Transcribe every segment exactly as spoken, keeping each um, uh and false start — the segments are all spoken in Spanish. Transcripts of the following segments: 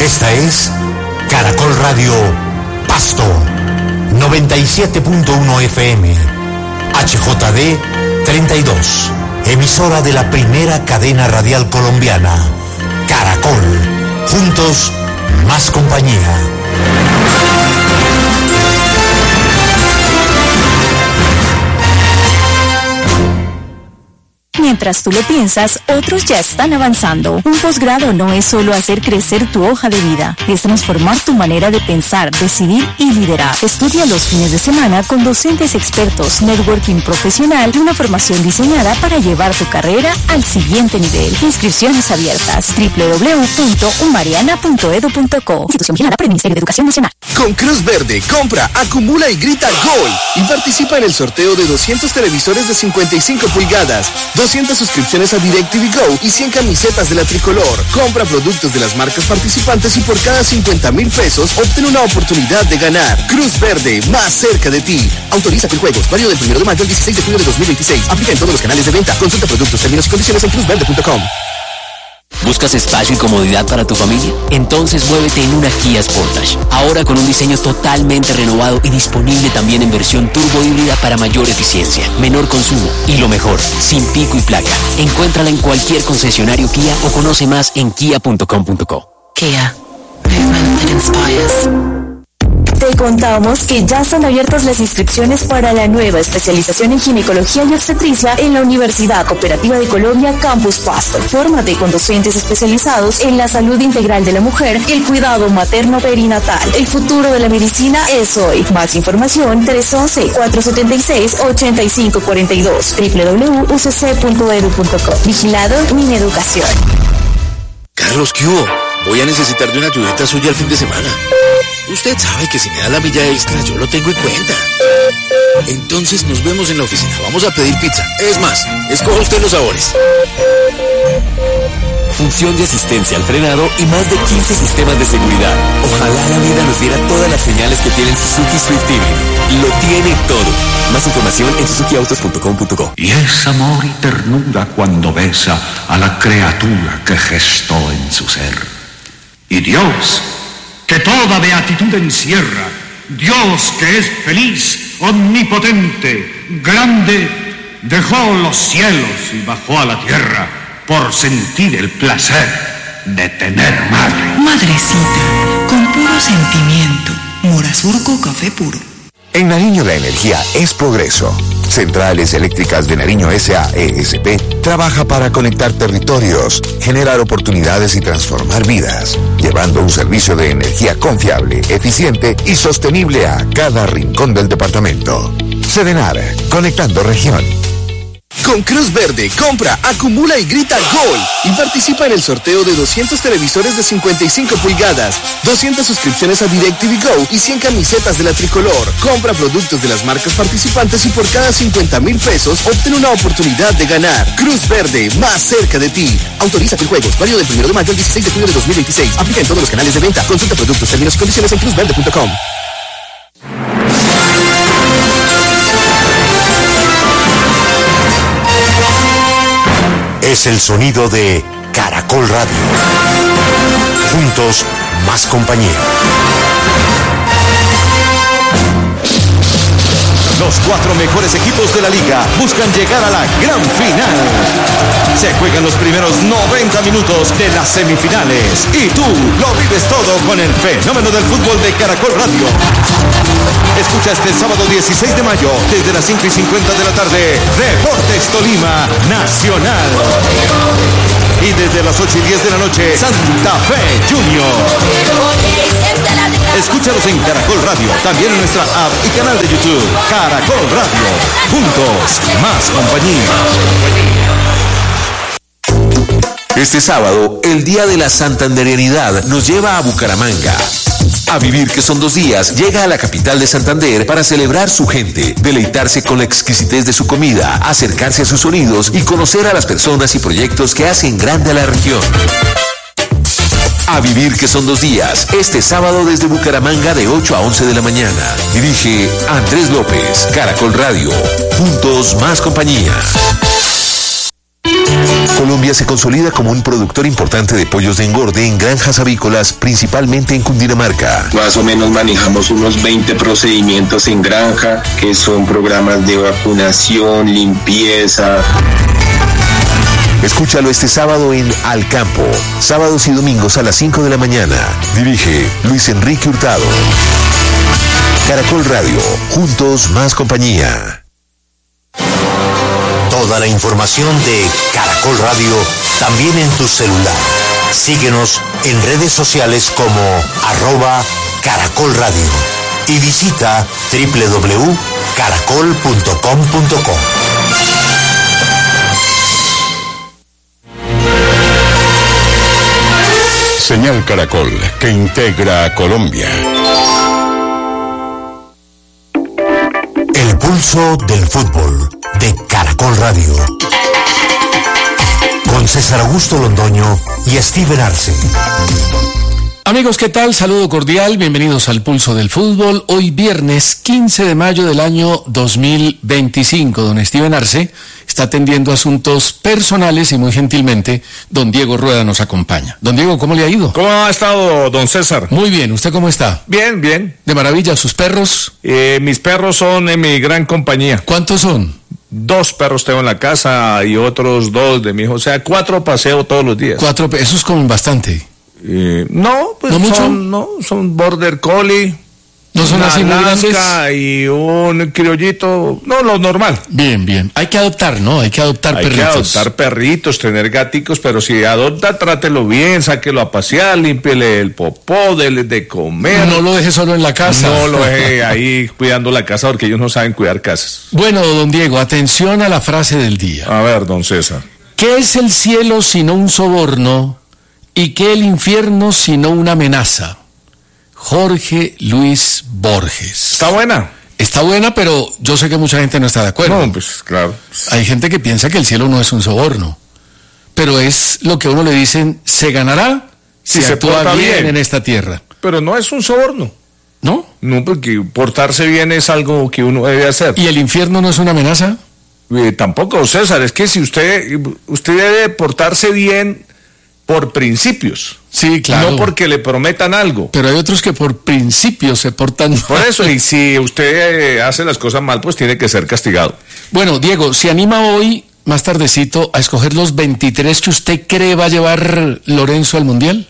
Esta es Caracol Radio Pasto, noventa y siete punto uno F M, H J D treinta y dos, emisora de la primera cadena radial colombiana, Caracol, juntos, más compañía. Mientras tú lo piensas, otros ya están avanzando. Un posgrado no es solo hacer crecer tu hoja de vida, es transformar tu manera de pensar, decidir y liderar. Estudia los fines de semana con docentes expertos, networking profesional y una formación diseñada para llevar tu carrera al siguiente nivel. Inscripciones abiertas. doble u doble u doble u punto umariana punto edu punto co. Institución vigilada por el Ministerio de Educación Nacional. Con Cruz Verde, compra, acumula y grita ¡Gol! Y participa en el sorteo de doscientos televisores de cincuenta y cinco pulgadas, doscientas suscripciones a DirecTV Go y cien camisetas de la tricolor. Compra productos de las marcas participantes y por cada cincuenta mil pesos obtén una oportunidad de ganar. Cruz Verde, más cerca de ti. Autoriza con juegos. Válido del primero de mayo al dieciséis de junio de dos mil veintiséis. Aplica en todos los canales de venta. Consulta productos, términos y condiciones en cruz verde punto com. ¿Buscas espacio y comodidad para tu familia? Entonces muévete en una Kia Sportage. Ahora con un diseño totalmente renovado y disponible también en versión turbo híbrida para mayor eficiencia, menor consumo y lo mejor, sin pico y placa. Encuéntrala en cualquier concesionario Kia o conoce más en kia punto com punto co. Kia. Movement that inspires. Te contamos que ya están abiertas las inscripciones para la nueva especialización en ginecología y obstetricia en la Universidad Cooperativa de Colombia Campus Pasto. Fórmate con docentes especializados en la salud integral de la mujer y el cuidado materno-perinatal. El futuro de la medicina es hoy. Más información tres once, cuatro setenta y seis, ochenta y cinco cuarenta y dos. doble u doble u doble u punto u c c punto edu punto co. Vigilado Mineducación. Carlos, ¿qué hubo? Voy a necesitar de una ayudita suya el fin de semana. Usted sabe que si me da la milla extra, yo lo tengo en cuenta. Entonces nos vemos en la oficina. Vamos a pedir pizza. Es más, escoja usted los sabores. Función de asistencia al frenado y más de quince sistemas de seguridad. Ojalá la vida nos diera todas las señales que tiene el Suzuki Swift tiene. Lo tiene todo. Más información en suzuki autos punto com punto co. Y es amor y ternura cuando besa a la criatura que gestó en su ser. Y Dios, que toda beatitud encierra, Dios que es feliz, omnipotente, grande, dejó los cielos y bajó a la tierra por sentir el placer de tener madre. Madrecita, con puro sentimiento, Morasurco Café Puro. En Nariño la energía es progreso. Centrales Eléctricas de Nariño S A E S P trabaja para conectar territorios, generar oportunidades y transformar vidas, llevando un servicio de energía confiable, eficiente y sostenible a cada rincón del departamento. Sedenar, conectando región. Con Cruz Verde, compra, acumula y grita ¡Gol! Y participa en el sorteo de doscientos televisores de cincuenta y cinco pulgadas, doscientas suscripciones a DirecTV Go y cien camisetas de la tricolor. Compra productos de las marcas participantes y por cada cincuenta mil pesos obtén una oportunidad de ganar. Cruz Verde, más cerca de ti. Autoriza con juegos. Válido del primero de mayo al dieciséis de junio de dos mil veintiséis. Aplica en todos los canales de venta. Consulta productos, términos y condiciones en cruz verde punto com. Es el sonido de Caracol Radio. Juntos, más compañía. Los cuatro mejores equipos de la liga buscan llegar a la gran final. Se juegan los primeros noventa minutos de las semifinales y tú lo vives todo con el fenómeno del fútbol de Caracol Radio. Escucha este sábado dieciséis de mayo desde las cinco y cincuenta de la tarde Deportes Tolima Nacional. Y desde las ocho y diez de la noche Santa Fe Junior. Escúchalos en Caracol Radio, también en nuestra app y canal de YouTube. Caracol Radio, juntos, más compañía. Este sábado, el Día de la Santanderianidad nos lleva a Bucaramanga. A Vivir que son dos días, llega a la capital de Santander para celebrar su gente, deleitarse con la exquisitez de su comida, acercarse a sus sonidos y conocer a las personas y proyectos que hacen grande a la región. A Vivir que son dos días, este sábado desde Bucaramanga de ocho a once de la mañana. Dirige Andrés López, Caracol Radio. Juntos más compañía. Colombia se consolida como un productor importante de pollos de engorde en granjas avícolas, principalmente en Cundinamarca. Más o menos manejamos unos veinte procedimientos en granja, que son programas de vacunación, limpieza. Escúchalo este sábado en Al Campo, sábados y domingos a las cinco de la mañana. Dirige Luis Enrique Hurtado. Caracol Radio, juntos más compañía. Toda la información de Caracol Radio también en tu celular. Síguenos en redes sociales como arroba Caracol Radio y visita doble u doble u doble u punto caracol punto com punto co. Señal Caracol, que integra a Colombia. El pulso del fútbol de Caracol Radio. Con César Augusto Londoño y Steven Arce. Amigos, ¿qué tal? Saludo cordial, bienvenidos al Pulso del Fútbol. Hoy viernes quince de mayo del año dos mil veinticinco. Don Steven Arce está atendiendo asuntos personales y muy gentilmente don Diego Rueda nos acompaña. Don Diego, ¿cómo le ha ido? ¿Cómo ha estado, don César? Muy bien, ¿usted cómo está? Bien, bien. ¿De maravilla? ¿Sus perros? Eh, mis perros son en mi gran compañía. ¿Cuántos son? Dos perros tengo en la casa y otros dos de mi hijo. O sea, cuatro paseo todos los días. Cuatro, eso es como bastante. Eh, no, pues ¿No mucho? son, no, son border collie. ¿No son así muy grandes? Y un criollito, no, lo normal. Bien, bien. Hay que adoptar, ¿no? Hay que adoptar Hay perritos. Hay que adoptar perritos, tener gaticos, pero si adopta, trátelo bien, sáquelo a pasear, límpiele el popó, dele de comer. No lo deje solo en la casa. No lo deje ahí cuidando la casa porque ellos no saben cuidar casas. Bueno, don Diego, atención a la frase del día. A ver, don César. ¿Qué es el cielo sino un soborno? ¿Y qué el infierno sino una amenaza? Jorge Luis Borges. ¿Está buena? Está buena, pero yo sé que mucha gente no está de acuerdo. No, pues claro. Hay gente que piensa que el cielo no es un soborno, pero es lo que a uno le dicen, se ganará si, si se actúa bien, bien en esta tierra. Pero no es un soborno. ¿No? No, porque portarse bien es algo que uno debe hacer. ¿Y el infierno no es una amenaza? Eh, tampoco, César, es que si usted, usted debe portarse bien por principios. Sí, claro. No porque le prometan algo. Pero hay otros que por principios se portan mal. Por eso, y si usted hace las cosas mal, pues tiene que ser castigado. Bueno, Diego, ¿se anima hoy, más tardecito, a escoger los veintitrés que usted cree va a llevar Lorenzo al Mundial?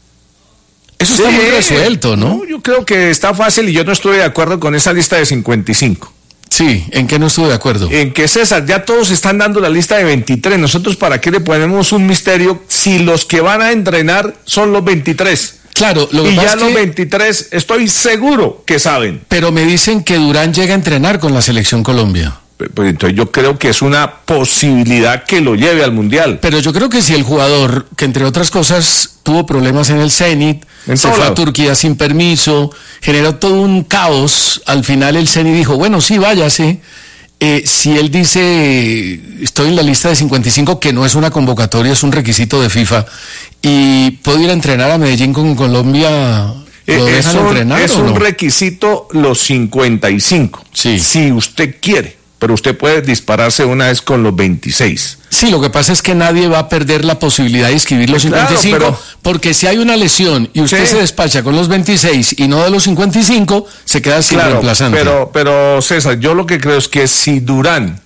Eso sí, está muy resuelto, ¿no? No, yo creo que está fácil y yo no estoy de acuerdo con esa lista de cincuenta y cinco. Sí, ¿en qué no estuve de acuerdo? En que, César, ya todos están dando la lista de veintitrés. Nosotros, ¿para qué le ponemos un misterio si los que van a entrenar son los veintitrés? Claro, lo que y pasa ya es los que... veintitrés estoy seguro que saben. Pero me dicen que Durán llega a entrenar con la Selección Colombia. Pues entonces yo creo que es una posibilidad que lo lleve al Mundial. Pero yo creo que si el jugador, que entre otras cosas tuvo problemas en el Zenit, en se fue lado. a Turquía sin permiso, generó todo un caos, al final el Zenit dijo, bueno, sí, váyase. Eh, si él dice, estoy en la lista de cincuenta y cinco, que no es una convocatoria, es un requisito de FIFA, y puedo ir a entrenar a Medellín con Colombia... ¿Lo eh, es dejan un, entrenar es o un no? requisito los cincuenta y cinco, sí. Si usted quiere. Pero usted puede dispararse una vez con los veintiséis. Sí, lo que pasa es que nadie va a perder la posibilidad de inscribir los cincuenta y cinco, claro, pero... porque si hay una lesión y usted sí. se despacha con los veintiséis y no de los cincuenta y cinco, se queda sin claro, reemplazante. Pero, pero César, yo lo que creo es que si Durán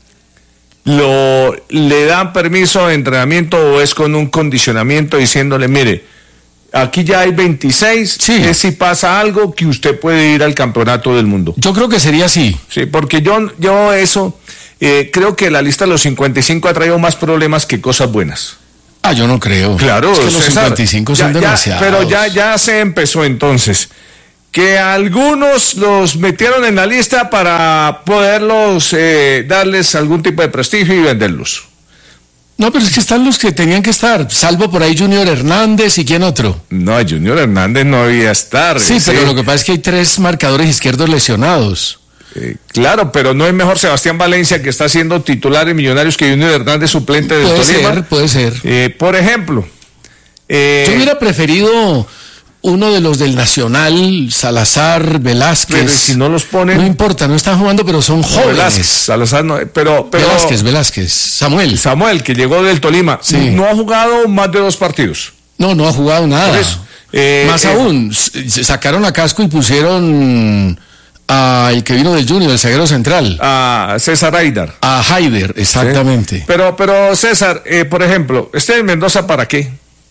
lo, le dan permiso de entrenamiento o es con un condicionamiento diciéndole, mire, aquí ya hay veintiséis, sí. es si pasa algo que usted puede ir al campeonato del mundo. Yo creo que sería así. Sí, porque yo, yo eso, eh, creo que la lista de los cincuenta y cinco ha traído más problemas que cosas buenas. Ah, yo no creo. Claro, es que los César, cincuenta y cinco son ya, demasiados. Ya, pero ya, ya se empezó entonces. Que algunos los metieron en la lista para poderlos, eh, darles algún tipo de prestigio y venderlos. No, pero es que están los que tenían que estar, salvo por ahí Junior Hernández y quién otro. No, Junior Hernández no debía estar. Sí, sí, pero lo que pasa es que hay tres marcadores izquierdos lesionados. Eh, claro, pero no es mejor Sebastián Valencia, que está siendo titular en Millonarios, que Junior Hernández suplente del Tolima. Puede ser, puede ser. Eh, por ejemplo. Eh, Yo hubiera preferido uno de los del Nacional, Salazar, Velázquez. Pero si no los ponen... No importa, no están jugando, pero son jóvenes. Velázquez, Salazar no, pero, pero... Velázquez, Velázquez, Samuel. Samuel, que llegó del Tolima. Sí. No ha jugado más de dos partidos. No, no ha jugado nada. Eh, Más eh, aún, sacaron a Casco y pusieron al que vino del Junior, el zaguero central. A César Haider. A Haider, exactamente. Sí. Pero, pero César, eh, por ejemplo, ¿este en Mendoza para qué?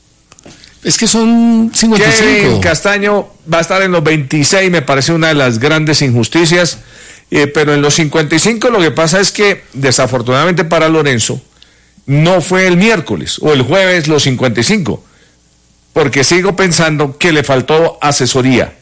Es que son cincuenta y cinco. Kevin Castaño va a estar en los veintiséis, me parece una de las grandes injusticias. Eh, pero en los cincuenta y cinco lo que pasa es que, desafortunadamente para Lorenzo, no fue el miércoles o el jueves los cincuenta y cinco. Porque sigo pensando que le faltó asesoría.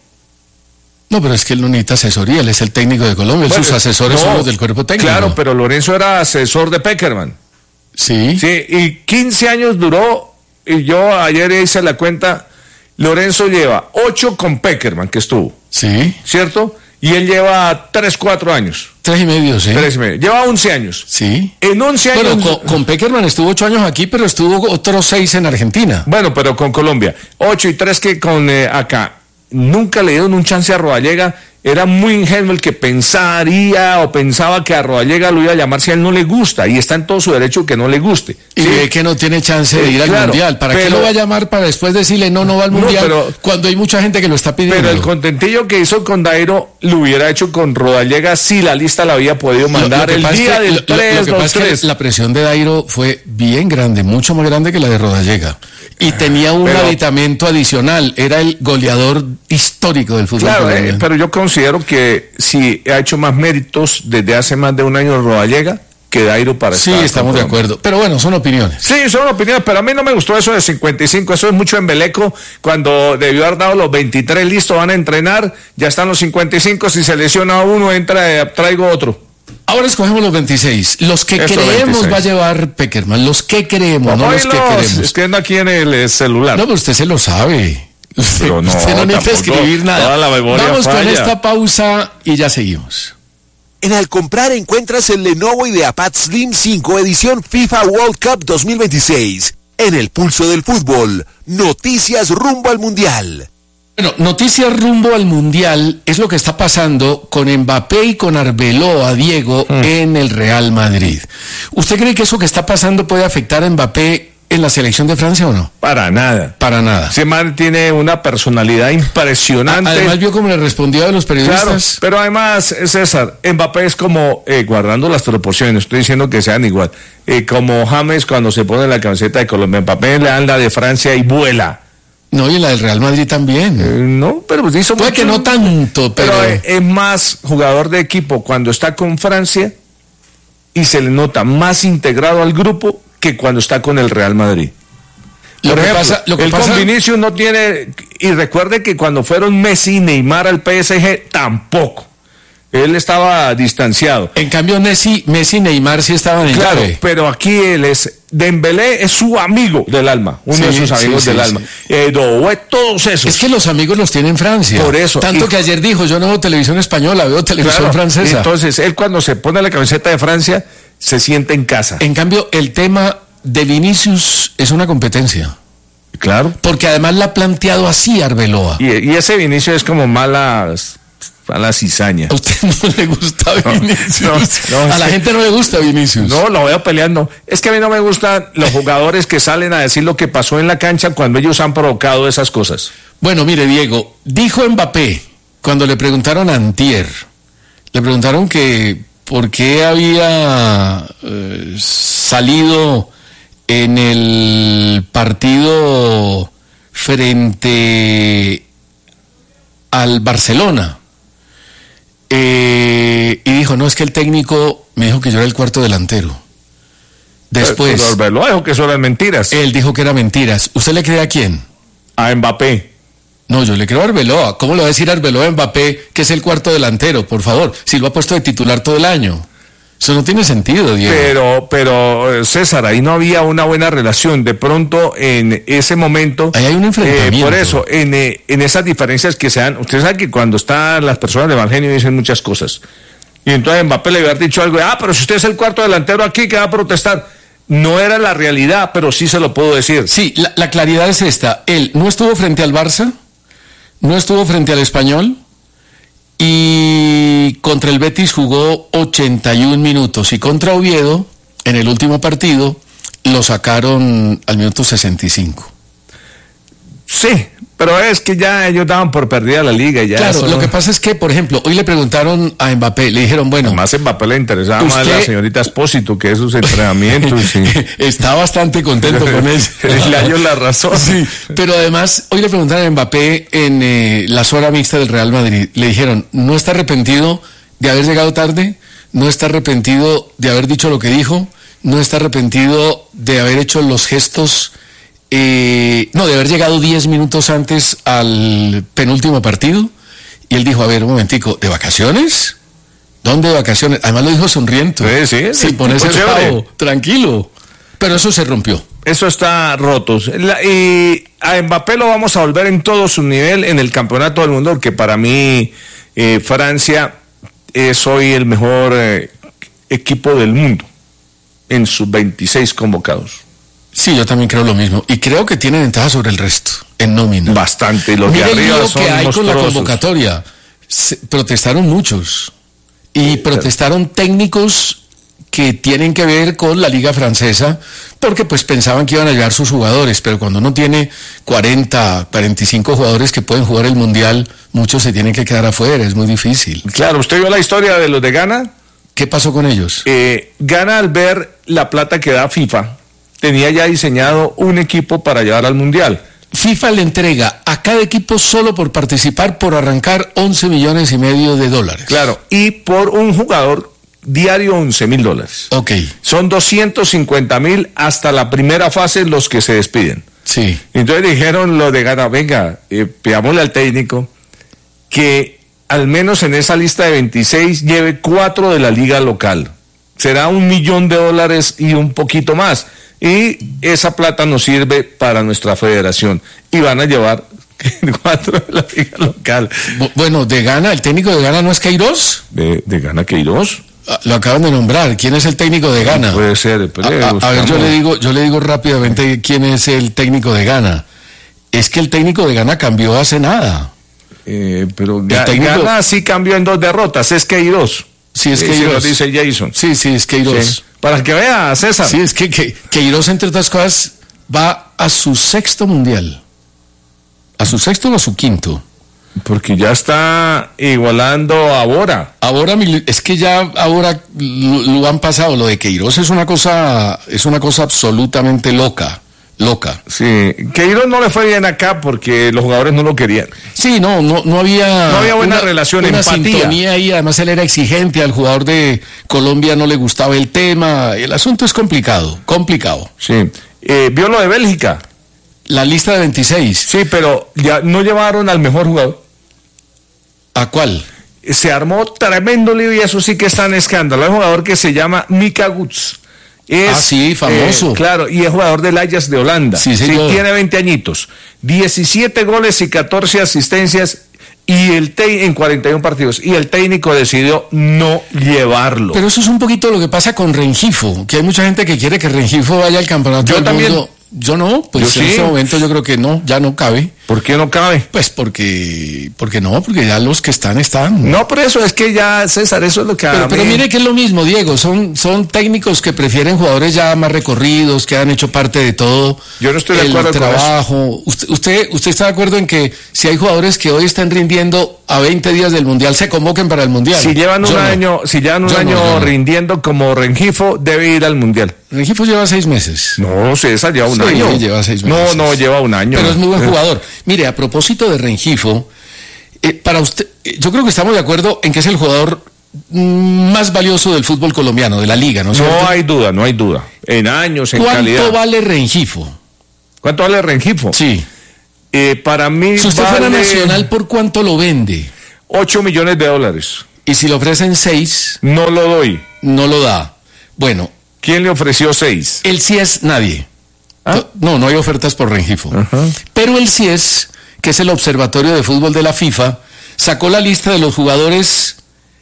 No, pero es que él no necesita asesoría, él es el técnico de Colombia, bueno, sus asesores no, son los del cuerpo técnico. Claro, pero Lorenzo era asesor de Peckerman. Sí. Sí, y quince años duró, y yo ayer hice la cuenta, Lorenzo lleva ocho con Peckerman, que estuvo. Sí. ¿Cierto? Y él lleva tres, cuatro años. Tres y medio, sí. Tres y medio. Lleva once años. Sí. En once años. Bueno, con, con Peckerman estuvo ocho años aquí, pero estuvo otros seis en Argentina. Bueno, pero con Colombia. Ocho y tres que con eh, acá. Nunca le dieron un chance a Rodallega. Era muy ingenuo el que pensaría o pensaba que a Rodallega lo iba a llamar si a él no le gusta. Y está en todo su derecho que no le guste. Y ¿sí? ve que no tiene chance de eh, ir al claro, Mundial. ¿Para pero, qué lo va a llamar para después decirle no, no va al Mundial? No, pero, cuando hay mucha gente que lo está pidiendo. Pero el contentillo que hizo con Dairo lo hubiera hecho con Rodallega si la lista la había podido mandar lo, lo el día que, del lo, tres, lo que pasa es que la presión de Dairo fue bien grande, mucho más grande que la de Rodallega. Y tenía un pero, aditamento adicional, era el goleador histórico del fútbol claro, colombiano. Eh, pero yo considero que si ha hecho más méritos desde hace más de un año Rodallega que Dairo para sí, estar estamos de acuerdo, pero bueno, son opiniones. Sí, son opiniones, pero a mí no me gustó eso de cincuenta y cinco, eso es mucho embeleco, cuando debió haber dado los veintitrés listos, van a entrenar, ya están los cincuenta y cinco, si se lesiona uno, entra, traigo otro. Ahora escogemos los veintiséis, los que Eso, creemos veintiséis. va a llevar Peckerman, los que creemos, no, no los, los que queremos. Escribiendo aquí en el celular. No, pero usted se lo sabe. Usted no, usted no necesita escribir nada. Toda la memoria Vamos falla. con esta pausa y ya seguimos. En Al Comprar encuentras el Lenovo IdeaPad Slim cinco edición FIFA World Cup dos mil veintiséis. En el pulso del fútbol, noticias rumbo al Mundial. Bueno, noticias rumbo al Mundial es lo que está pasando con Mbappé y con Arbeloa, Diego, mm. en el Real Madrid. ¿Usted cree que eso que está pasando puede afectar a Mbappé en la selección de Francia o no? Para nada. Para nada. Ese man tiene una personalidad impresionante. Además, vio cómo le respondió a los periodistas. Claro, pero además, César, Mbappé es como, eh, guardando las proporciones, estoy diciendo que sean igual, eh, como James cuando se pone la camiseta de Colombia. Mbappé le dan la de Francia y vuela. No, y la del Real Madrid también. Eh, no, pero pues hizo Puede mucho, que no tanto, pero... pero es, es más jugador de equipo cuando está con Francia y se le nota más integrado al grupo que cuando está con el Real Madrid. Lo Por que ejemplo, pasa, lo que el pasa... con Vinicius no tiene... Y recuerde que cuando fueron Messi y Neymar al P S G, tampoco. Él estaba distanciado. En cambio, Messi, Messi y Neymar sí estaban en Claro, llave. pero aquí él es... Dembélé es su amigo del alma, uno Sí, de sus amigos sí, del sí, alma. sí. Eh, Doué, todos esos. Es que los amigos los tiene en Francia. Por eso. Tanto Y- que ayer dijo, yo no veo televisión española, veo televisión Claro, francesa. Entonces, él cuando se pone la camiseta de Francia, se siente en casa. En cambio, el tema de Vinicius es una competencia. Claro. Porque además la ha planteado así Arbeloa. Y, y ese Vinicius es como malas, mala cizaña. A usted no le gusta Vinicius. No, no, a la sí. gente no le gusta Vinicius. No, lo veo peleando. Es que a mí no me gustan los jugadores que salen a decir lo que pasó en la cancha cuando ellos han provocado esas cosas. Bueno, mire, Diego, dijo Mbappé, cuando le preguntaron a Antier, le preguntaron que por qué había eh, salido en el partido frente al Barcelona. Eh, y dijo, no, es que el técnico me dijo que yo era el cuarto delantero. Después... Pero Arbeloa dijo que eso eran mentiras. Él dijo que eran mentiras. ¿Usted le cree a quién? A Mbappé. No, yo le creo a Arbeloa. ¿Cómo le va a decir a Arbeloa a Mbappé que es el cuarto delantero? Por favor, si lo ha puesto de titular todo el año. Eso no tiene sentido, Diego. Pero, pero eh, César, ahí no había una buena relación. De pronto, en ese momento... Ahí hay un enfrentamiento. Eh, por eso, en, eh, en esas diferencias que se dan... Usted sabe que cuando están las personas de mal genio dicen muchas cosas. Y entonces Mbappé le había dicho algo, ah, pero si usted es el cuarto delantero aquí, ¿qué va a protestar? No era la realidad, pero sí se lo puedo decir. Sí, la, la claridad es esta. Él no estuvo frente al Barça no estuvo frente al Español y contra el Betis jugó ochenta y un minutos y contra Oviedo, en el último partido, lo sacaron al minuto sesenta y cinco. Sí, pero es que ya ellos daban por perdida la liga. Ya claro, eso, lo ¿no? que pasa es que, por ejemplo, hoy le preguntaron a Mbappé, le dijeron, bueno... Más Mbappé le interesaba más la señorita Espósito que esos entrenamientos. Sí. Está bastante contento con eso. Le hallo la razón. Sí, pero además, hoy le preguntaron a Mbappé en eh, la zona mixta del Real Madrid, le dijeron, ¿no está arrepentido de haber llegado tarde? ¿No está arrepentido de haber dicho lo que dijo? ¿No está arrepentido de haber hecho los gestos... Eh, no, de haber llegado diez minutos antes al penúltimo partido? Y él dijo, a ver, un momentico, ¿de vacaciones? ¿Dónde de vacaciones? Además lo dijo sonriendo, sí, sí, sin sí, ponerse el chévere. pavo, tranquilo. Pero eso se rompió. Eso está roto. La, y a Mbappé lo vamos a volver en todo su nivel en el campeonato del mundo, que para mí eh, Francia es hoy el mejor eh, equipo del mundo en sus veintiséis convocados. Sí, yo también creo lo mismo. Y creo que tiene ventaja sobre el resto, en nómina. Bastante. Los Mira de el arriba lío son que hay con la monstruosos. convocatoria. Se, protestaron muchos. Y protestaron técnicos que tienen que ver con la liga francesa, porque pues pensaban que iban a llegar sus jugadores, pero cuando uno tiene cuarenta, cuarenta y cinco jugadores que pueden jugar el Mundial, muchos se tienen que quedar afuera, es muy difícil. Claro, ¿usted vio la historia de los de Ghana? ¿Qué pasó con ellos? Eh, Ghana, al ver la plata que da FIFA, tenía ya diseñado un equipo para llevar al Mundial. FIFA le entrega a cada equipo solo por participar, por arrancar once millones y medio de dólares. Claro, y por un jugador diario once mil dólares. Ok. Son doscientos cincuenta mil hasta la primera fase los que se despiden. Sí. Entonces dijeron lo de Ghana, venga, eh, pidámosle al técnico que al menos en esa lista de veintiséis lleve cuatro de la liga local. Será un millón de dólares y un poquito más. Y esa plata nos sirve para nuestra federación. Y van a llevar cuatro de la liga local. Bueno, de Ghana, ¿el técnico de Ghana no es Queiroz? ¿De, de Ghana Queiroz? Lo acaban de nombrar. ¿Quién es el técnico de Ghana? No puede ser. Pero a, a, a ver, yo le digo, yo le digo rápidamente quién es el técnico de Ghana. Es que el técnico de Ghana cambió hace nada. Eh, pero Ga- técnico... Ghana sí cambió en dos derrotas. Es Queiroz. Sí, es Sí, Queiroz. sí, lo dice Jason. Sí, sí, es Queiroz. Sí. Para que vea, César. Sí, es que, que Queiroz, entre otras cosas, va a su sexto mundial. ¿A su sexto o a su quinto? Porque ya está igualando a Bora. Ahora, es que ya ahora lo, lo han pasado. Lo de Queiroz es una cosa, es una cosa absolutamente loca. Loca. Sí, Queiroz no le fue bien acá porque los jugadores no lo querían. Sí, no, no, no había... No había buena relación, una empatía. sintonía ahí, además él era exigente, al jugador de Colombia no le gustaba el tema, el asunto es complicado, complicado. Sí, eh, ¿vio lo de Bélgica? La lista de veintiséis. Sí, pero ya no llevaron al mejor jugador. ¿A cuál? Se armó tremendo lío y eso sí que está en escándalo. Hay un jugador que se llama Mika Guts. Es, ah, sí, famoso. Eh, claro, y es jugador del Ajax de Holanda. Sí, sí, tiene veinte añitos. diecisiete goles y catorce asistencias y el te en cuarenta y uno partidos. Y el técnico decidió no llevarlo. Pero eso es un poquito lo que pasa con Rengifo, que hay mucha gente que quiere que Rengifo vaya al campeonato Yo del también. mundo. Yo no, pues Yo en sí. este momento yo creo que no, ya no cabe. ¿Por qué no cabe? Pues porque, porque no, porque ya los que están, están. No, por eso es que ya, César, eso es lo que a Pero, pero mí- mire que es lo mismo, Diego, son, son técnicos que prefieren jugadores ya más recorridos, que han hecho parte de todo. Yo no estoy de el acuerdo con trabajo. Usted, usted, usted está de acuerdo en que si hay jugadores que hoy están rindiendo a veinte días del Mundial, se convoquen para el Mundial. Si llevan un Yo no. año, si llevan un Yo no, año yo no. rindiendo como Rengifo, debe ir al Mundial. Rengifo lleva seis meses. No, César lleva un Sí, año. lleva seis No, meses. no, lleva un año. Pero es muy buen Eh. jugador. Mire, a propósito de Rengifo, eh, para usted, eh, yo creo que estamos de acuerdo en que es el jugador mm, más valioso del fútbol colombiano, de la liga, ¿no es cierto? No hay duda, no hay duda. En años, en ¿Cuánto calidad. vale Rengifo? ¿Cuánto vale Rengifo? Sí. Eh, para mí Si usted vale fuera nacional, ¿por cuánto lo vende? ocho millones de dólares. Y si le ofrecen seis, No lo doy. no lo da. Bueno, ¿Quién le ofreció seis? el C I E S nadie. ¿Ah? No, no hay ofertas por Rengifo. Pero el C I E S, que es el Observatorio de Fútbol de la FIFA, sacó la lista de los jugadores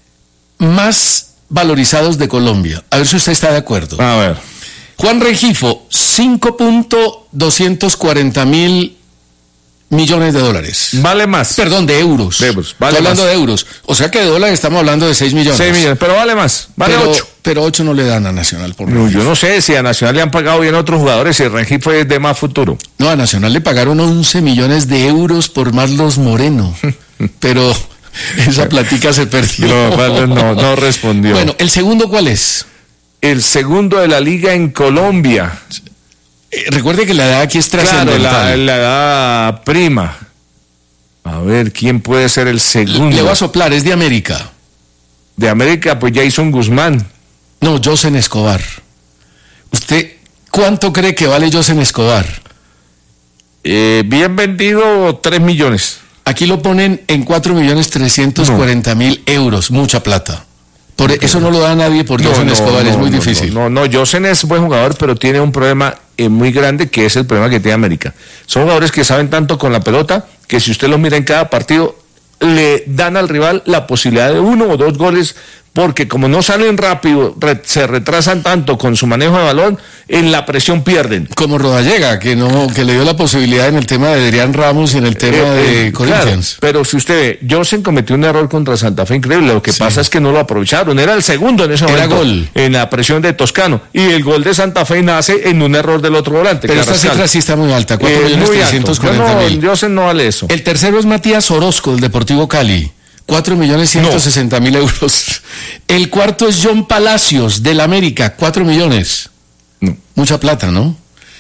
más valorizados de Colombia. A ver si usted está de acuerdo. A ver. Juan Rengifo, cinco punto doscientos cuarenta mil millones de dólares. Vale más. Perdón, de euros. De euros. Vale Estoy hablando más. de euros. O sea que de dólares estamos hablando de seis millones. seis millones, pero vale más. Vale pero, ocho. Pero ocho no le dan a Nacional por no, Yo no sé si a Nacional le han pagado bien a otros jugadores y el Rengifo es de más futuro. No, a Nacional le pagaron once millones de euros por Marlos Moreno. Pero esa platica se perdió. No, no, no respondió. Bueno, ¿el segundo cuál es? El segundo de la liga en Colombia. Eh, recuerde que la edad aquí es trascendental. Claro, la, la edad prima. A ver, ¿quién puede ser el segundo? Le voy a soplar, es de América. De América, pues Jason Guzmán. No, Josen Escobar. ¿Usted cuánto cree que vale Josen Escobar? Eh, bien vendido, tres millones. Aquí lo ponen en cuatro millones trescientos cuarenta mil euros, mucha plata. Por eso no lo da nadie por Josen no, no, Escobar, no, es muy no, difícil. No, no, no, Josen es buen jugador, pero tiene un problema eh, muy grande, que es el problema que tiene América. Son jugadores que saben tanto con la pelota, que si usted los mira en cada partido, le dan al rival la posibilidad de uno o dos goles, porque como no salen rápido, re, se retrasan tanto con su manejo de balón, en la presión pierden. Como Rodallega, que no, que le dio la posibilidad en el tema de Adrián Ramos y en el tema eh, de eh, Corinthians. Claro, pero si usted ve, Josen cometió un error contra Santa Fe increíble, lo que sí. pasa es que no lo aprovecharon, era el segundo en ese era momento, gol. En la presión de Toscano, y el gol de Santa Fe nace en un error del otro volante. Pero esta cifra sí está muy alta, cuatro millones trescientos cuarenta mil. Josen no vale eso. El tercero es Matías Orozco, del Deportivo Cali. cuatro millones ciento sesenta mil euros. El cuarto es John Palacios, del América, cuatro millones. No. Mucha plata, ¿no?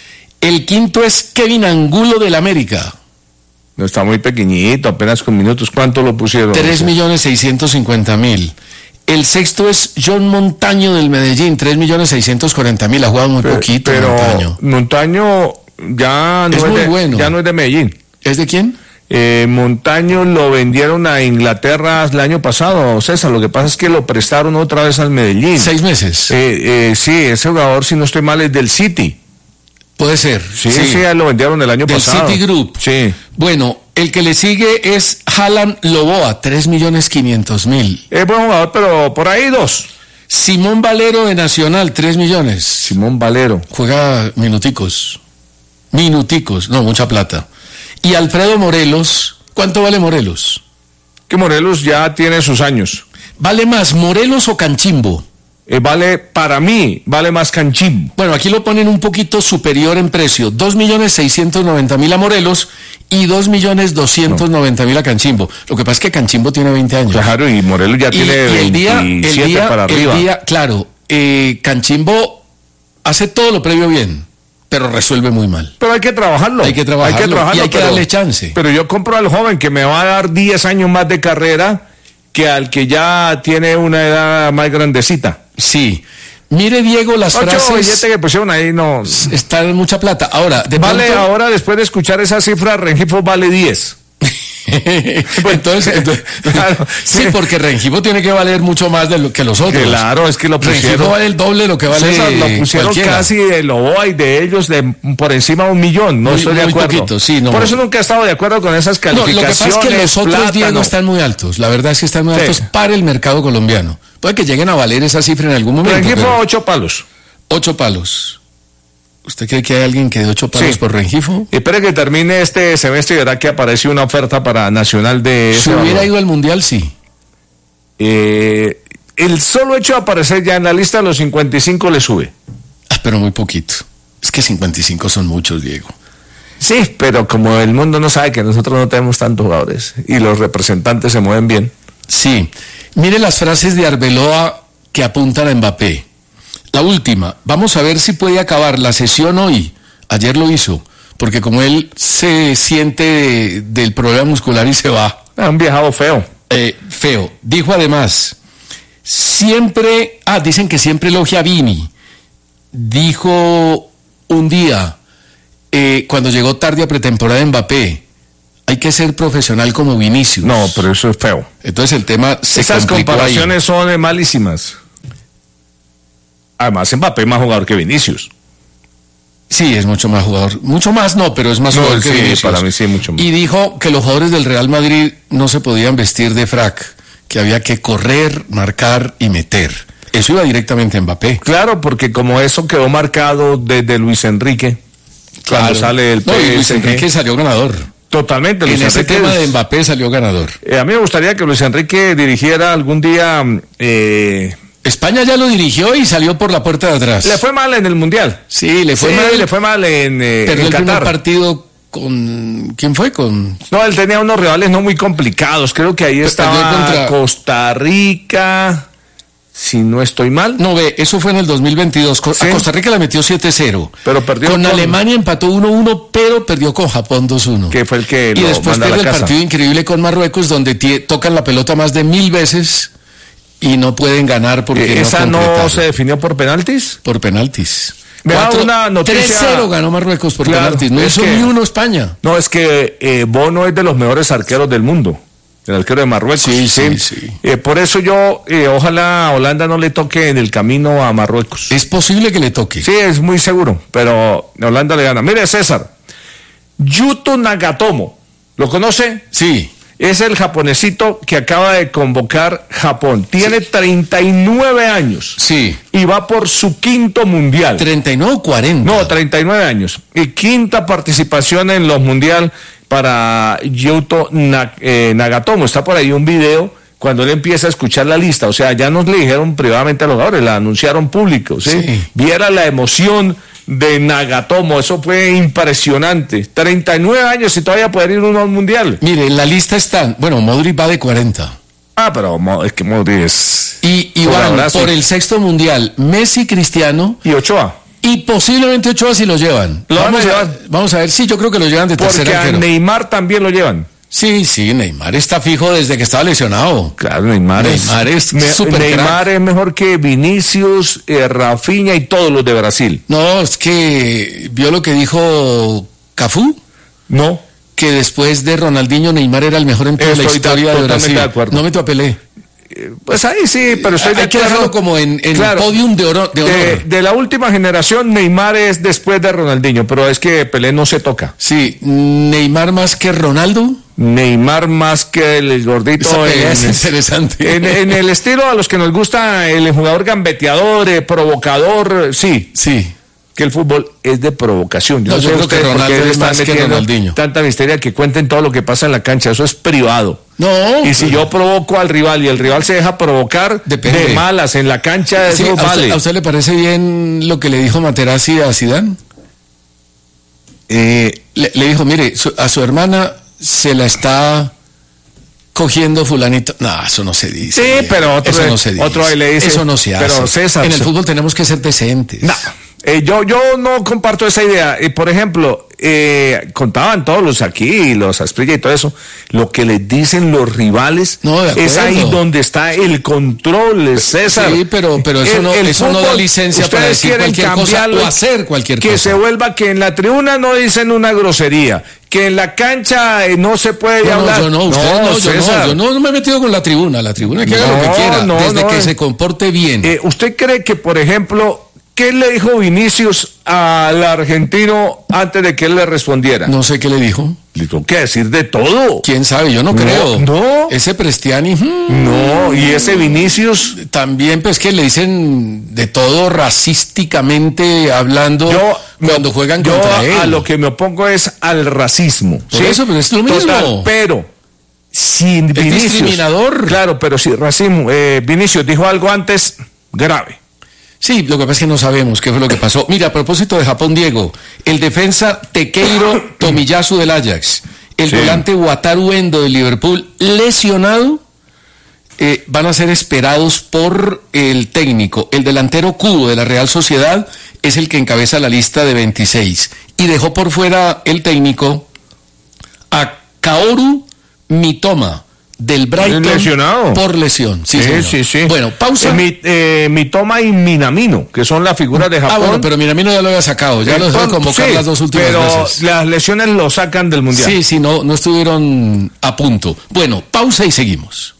El quinto es Kevin Angulo, del América. No, está muy pequeñito, apenas con minutos. ¿Cuánto lo pusieron? tres millones seiscientos cincuenta mil. El sexto es John Montaño, del Medellín, tres millones seiscientos cuarenta mil. Ha jugado muy pero, poquito, pero Montaño. Montaño ya no es, es muy de, bueno. Ya no es de Medellín. ¿Es de quién? Eh, Montaño lo vendieron a Inglaterra el año pasado, César. Lo que pasa es que lo prestaron otra vez al Medellín. ¿Seis meses? Eh, eh, sí, ese jugador, si no estoy mal, es del City. Puede ser. Sí, sí, sí, lo vendieron el año del pasado. Del City Group. Sí. Bueno, el que le sigue es Haaland Loboa, tres millones quinientos mil. Es buen jugador, pero por ahí dos. Simón Valero de Nacional, tres millones. Simón Valero. Juega minuticos. Minuticos, no, mucha plata. Y Alfredo Morelos, ¿cuánto vale Morelos? Que Morelos ya tiene sus años. ¿Vale más Morelos o Canchimbo? Eh, vale, para mí, vale más Canchimbo. Bueno, aquí lo ponen un poquito superior en precio, dos millones seiscientos noventa mil a Morelos y dos millones doscientos noventa mil a Canchimbo. Lo que pasa es que Canchimbo tiene veinte años. Claro, y Morelos ya y, tiene y el día, veintisiete el día, para arriba. El día, claro, eh, Canchimbo hace todo lo previo bien, pero resuelve muy mal. Pero hay que trabajarlo. Hay que trabajarlo, hay que trabajarlo y hay que pero, darle chance. Pero yo compro al joven que me va a dar diez años más de carrera que al que ya tiene una edad más grandecita. Sí. Mire, Diego, las Ocho frases... billetes que pusieron ahí no... Está en mucha plata. Ahora, de Vale, pronto... ahora después de escuchar esa cifra, Rengifo vale diez. entonces, entonces claro, sí, porque Rengifo tiene que valer mucho más de lo que los otros. Claro, es que lo pusieron. Rengifo vale el doble de lo que vale. Sí, lo pusieron cualquiera. Casi de Loboa y de ellos de por encima de un millón. No muy, estoy de acuerdo. Poquito, sí, no, por eso nunca he estado de acuerdo con esas calificaciones. No, lo que pasa es que los otros plátano. Diego están muy altos. La verdad es que están muy sí. altos para el mercado colombiano. Puede que lleguen a valer esa cifra en algún momento. Rengifo pero... ocho palos. Ocho palos. ¿Usted cree que hay alguien que de ocho palos sí. por Rengifo? Espere que termine este semestre y verá que aparece una oferta para Nacional de... Si hubiera valor. ido al Mundial, sí. Eh, el solo hecho de aparecer ya en la lista de los cincuenta y cinco le sube. Ah, pero muy poquito. Es que cincuenta y cinco son muchos, Diego. Sí, pero como el mundo no sabe que nosotros no tenemos tantos jugadores y los representantes se mueven bien. Sí. Mire las frases de Arbeloa que apuntan a Mbappé. La última, vamos a ver si puede acabar la sesión hoy. Ayer lo hizo, porque como él se siente de, del problema muscular y se va. Ah, un viajado feo. Eh, feo. Dijo además, siempre, ah, dicen que siempre elogia a Vini. Dijo un día, eh, cuando llegó tarde a pretemporada de Mbappé, hay que ser profesional como Vinicius. No, pero eso es feo. Entonces el tema se Esas complicó comparaciones ahí. son malísimas. Además, Mbappé es más jugador que Vinicius. Sí, es mucho más jugador. Mucho más no, pero es más no, jugador sí, que Vinicius. Para mí sí, mucho más. Y dijo que los jugadores del Real Madrid no se podían vestir de frac, que había que correr, marcar y meter. Eso iba directamente a Mbappé. Claro, porque como eso quedó marcado desde Luis Enrique, claro. cuando sale el no, P S G. y Luis Enrique salió ganador. Totalmente. Luis en ese Enrique tema de Mbappé salió ganador. Eh, a mí me gustaría que Luis Enrique dirigiera algún día... Eh, España ya lo dirigió y salió por la puerta de atrás. Le fue mal en el Mundial. Sí, le fue sí, mal. le fue mal en, eh, Perdió en el Qatar. primer partido con... ¿Quién fue? Con... No, él tenía unos rivales no muy complicados. Creo que ahí estaba contra... Costa Rica... Si no estoy mal. No, ve, eso fue en el dos mil veintidós. ¿Sí? A Costa Rica le metió siete cero. Pero perdió con, con Alemania empató uno uno, pero perdió con Japón dos uno. Que fue el que y lo después manda pierde a la el casa. partido increíble con Marruecos, donde tie, tocan la pelota más de mil veces y no pueden ganar porque eh, ¿Esa no, no se definió por penaltis? Por penaltis. Me da una noticia. tres cero ganó Marruecos por claro, penaltis. No hizo ni uno España. No, es que eh, Bono es de los mejores arqueros del mundo. El arquero de Marruecos. Sí, sí, sí. sí. Eh, por eso yo, eh, ojalá a Holanda no le toque en el camino a Marruecos. Es posible que le toque. Sí, es muy seguro, pero Holanda le gana. Mire, César, Yuto Nagatomo, ¿lo conoce? Sí. Es el japonesito que acaba de convocar Japón. Tiene sí. treinta y nueve años. Sí. Y va por su quinto mundial. ¿treinta y nueve o cuarenta? No, treinta y nueve años. Y quinta participación en los mundial para Yuto eh, Nagatomo. Está por ahí un video cuando él empieza a escuchar la lista. O sea, ya nos le dijeron privadamente a los jugadores, la anunciaron público. ¿sí? Sí. Viera la emoción de Nagatomo, eso fue impresionante. treinta y nueve años y todavía poder ir uno al mundial. Mire, en la lista están, bueno, Modric va de cuarenta. Ah, pero es que Modric es... Y, y van por el sexto mundial, Messi, Cristiano... Y Ochoa. Y posiblemente Ochoa si lo llevan. ¿Lo vamos, van a a, vamos a ver, sí, yo creo que lo llevan de tercer arquero. Porque a Neymar también lo llevan. Sí, sí, Neymar está fijo desde que estaba lesionado. Claro, Neymar, Neymar es, es super Neymar crack. Es mejor que Vinicius, eh, Rafinha y todos los de Brasil. No, es que vio lo que dijo Cafú. No. Que después de Ronaldinho, Neymar era el mejor en toda Estoy la historia de Brasil. De acuerdo. No meto a Pelé. Pues ahí sí, pero estoy de Hay que acuerdo. dejarlo como en, en claro, el podium de, oro, de honor. De, de la última generación, Neymar es después de Ronaldinho, pero es que Pelé no se toca. Sí, Neymar más que Ronaldo. Neymar más que el gordito. En, es interesante. En, en el estilo a los que nos gusta el jugador gambeteador, eh, provocador, sí. Sí. Que el fútbol es de provocación. Yo no, no yo sé creo que Ronaldo es más que Ronaldinho. Tanta misteria que cuenten todo lo que pasa en la cancha, eso es privado. No. Y si pues, yo provoco al rival y el rival se deja provocar depende. de malas en la cancha, sí, eso ¿a vale. Usted, ¿A usted le parece bien lo que le dijo Materazzi a Zidane? Eh, le, le dijo, mire, su, a su hermana se la está cogiendo fulanito. No, eso no se dice. Sí, pero otro, eso no se dice. otro ahí le dice. Eso no se hace. Pero César, en el fútbol tenemos que ser decentes. No. Eh, yo, yo no comparto esa idea. Eh, por ejemplo, eh, contaban todos los aquí, los Asprilla y todo eso, lo que les dicen los rivales, no, es ahí donde está el control, César. Sí, pero, pero eso, el, no, el eso fútbol, no da licencia para decir cualquier cosa o hacer cualquier que cosa. Que se vuelva que en la tribuna no dicen una grosería, que en la cancha eh, no se puede no, hablar. No, yo no, usted no, no, yo, no yo no, no me he metido con la tribuna, la tribuna que no, haga lo que quiera, no, desde no, que eh, se comporte bien. Eh, ¿Usted cree que, por ejemplo, qué le dijo Vinicius al argentino antes de que él le respondiera? No sé qué le dijo. Le tuvo que decir de todo. ¿Quién sabe? Yo no, no creo. No. Ese Prestiani. Hmm, no, y ese Vinicius. También, pues que le dicen de todo racísticamente hablando yo, cuando juegan yo contra él. A lo que me opongo es al racismo. Por ¿sí? eso, pero es lo mismo. Total, pero sin es Vinicius. discriminador. Claro, pero si racismo. Eh, Vinicius dijo algo antes grave. Sí, lo que pasa es que no sabemos qué fue lo que pasó. Mira, a propósito de Japón, Diego, el defensa Takeiro Tomiyasu del Ajax, el sí. volante Wataru Endo del Liverpool, lesionado, eh, van a ser esperados por el técnico. El delantero Kubo de la Real Sociedad es el que encabeza la lista de veintiséis. Y dejó por fuera el técnico a Kaoru Mitoma, del Brighton, lesionado por lesión. Sí, sí, sí, sí. Bueno, pausa. Eh, mi, eh, Mitoma y Minamino, que son las figuras de Japón. Ah, bueno, pero Minamino ya lo había sacado, ya eh, lo dejó de convocar sí, las dos últimas pero veces. Pero las lesiones lo sacan del Mundial. Sí, sí, no, no estuvieron a punto. Bueno, pausa y seguimos.